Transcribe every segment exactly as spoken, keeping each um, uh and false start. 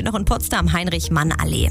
noch in Potsdam, Heinrich-Mann-Allee.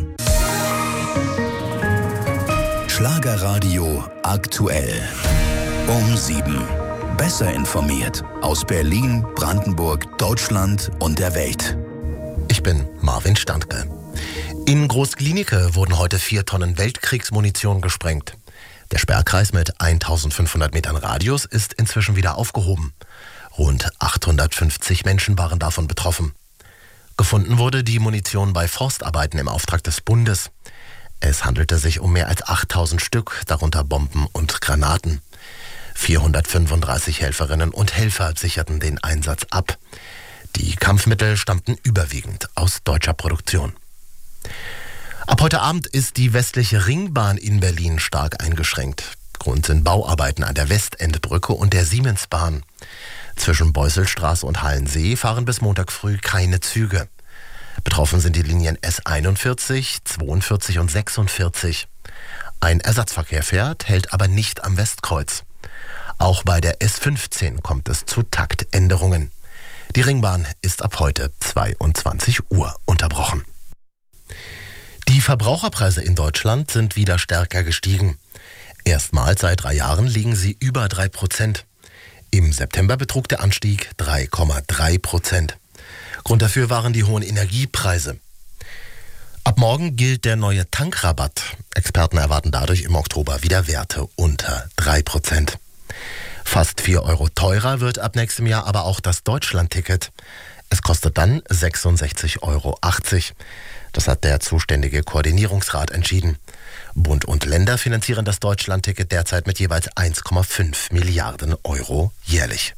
Schlagerradio aktuell. Um sieben. Besser informiert aus Berlin, Brandenburg, Deutschland und der Welt. Ich bin Marvin Standke. In Groß-Glienicke wurden heute vier Tonnen Weltkriegsmunition gesprengt. Der Sperrkreis mit eintausendfünfhundert Metern Radius ist inzwischen wieder aufgehoben. Rund achthundertfünfzig Menschen waren davon betroffen. Gefunden wurde die Munition bei Forstarbeiten im Auftrag des Bundes. Es handelte sich um mehr als achttausend Stück, darunter Bomben und Granaten. vierhundertfünfunddreißig Helferinnen und Helfer sicherten den Einsatz ab. Die Kampfmittel stammten überwiegend aus deutscher Produktion. Ab heute Abend ist die westliche Ringbahn in Berlin stark eingeschränkt. Grund sind Bauarbeiten an der Westendbrücke und der Siemensbahn. Zwischen Beusselstraße und Hallensee fahren bis Montag früh keine Züge. Betroffen sind die Linien S einundvierzig, zweiundvierzig und sechsundvierzig. Ein Ersatzverkehr fährt, hält aber nicht am Westkreuz. Auch bei der S fünfzehn kommt es zu Taktänderungen. Die Ringbahn ist ab heute zweiundzwanzig Uhr unterbrochen. Die Verbraucherpreise in Deutschland sind wieder stärker gestiegen. Erstmals seit drei Jahren liegen sie über drei Prozent. Im September betrug der Anstieg drei Komma drei Prozent. Grund dafür waren die hohen Energiepreise. Ab morgen gilt der neue Tankrabatt. Experten erwarten dadurch im Oktober wieder Werte unter drei Prozent. Fast vier Euro teurer wird ab nächstem Jahr aber auch das Deutschlandticket. Es kostet dann sechsundsechzig Euro achtzig. Das hat der zuständige Koordinierungsrat entschieden. Bund und Länder finanzieren das Deutschlandticket derzeit mit jeweils eins Komma fünf Milliarden Euro jährlich.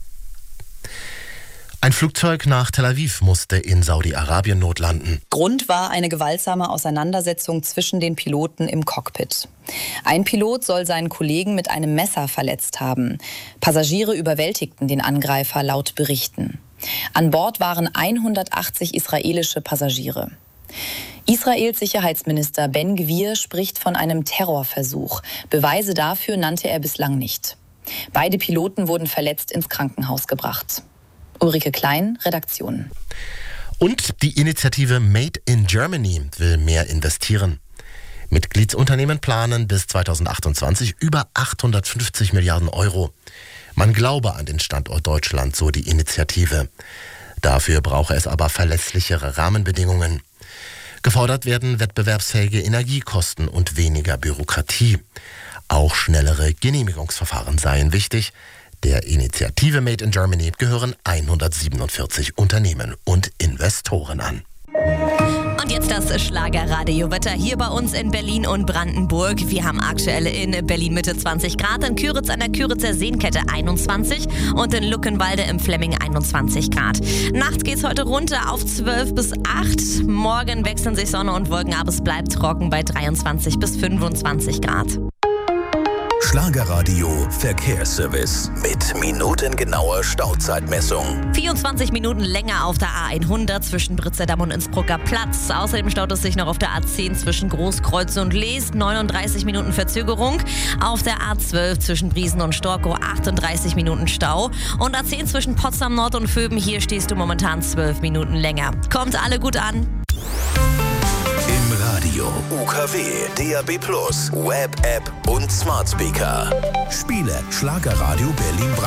Ein Flugzeug nach Tel Aviv musste in Saudi-Arabien notlanden. Grund war eine gewaltsame Auseinandersetzung zwischen den Piloten im Cockpit. Ein Pilot soll seinen Kollegen mit einem Messer verletzt haben. Passagiere überwältigten den Angreifer laut Berichten. An Bord waren hundertachtzig israelische Passagiere. Israels Sicherheitsminister Ben Gvir spricht von einem Terrorversuch. Beweise dafür nannte er bislang nicht. Beide Piloten wurden verletzt ins Krankenhaus gebracht. Ulrike Klein, Redaktion. Und die Initiative Made in Germany will mehr investieren. Mitgliedsunternehmen planen bis zweitausendachtundzwanzig über achthundertfünfzig Milliarden Euro. Man glaube an den Standort Deutschland, so die Initiative. Dafür brauche es aber verlässlichere Rahmenbedingungen. Gefordert werden wettbewerbsfähige Energiekosten und weniger Bürokratie. Auch schnellere Genehmigungsverfahren seien wichtig. Der Initiative Made in Germany gehören hundertsiebenundvierzig Unternehmen und Investoren an. Und jetzt das Schlagerradio-Wetter hier bei uns in Berlin und Brandenburg. Wir haben aktuell in Berlin-Mitte zwanzig Grad, in Küritz an der Küritzer Seenkette einundzwanzig und in Luckenwalde im Flemming einundzwanzig Grad. Nachts geht's heute runter auf zwölf bis acht. Morgen wechseln sich Sonne und Wolken ab. Es bleibt trocken bei dreiundzwanzig bis fünfundzwanzig Grad. Schlagerradio Verkehrsservice mit minutengenauer Stauzeitmessung. vierundzwanzig Minuten länger auf der A hundert zwischen Britzerdamm und Innsbrucker Platz. Außerdem staut es sich noch auf der A zehn zwischen Großkreuz und Lees. neununddreißig Minuten Verzögerung. Auf der A zwölf zwischen Briesen und Storkow achtunddreißig Minuten Stau. Und A zehn zwischen Potsdam Nord und Vöben. Hier stehst du momentan zwölf Minuten länger. Kommt alle gut an. Im Radio, U K W, D A B plus, Web-App und Smart Speaker. Spiele Schlagerradio Berlin.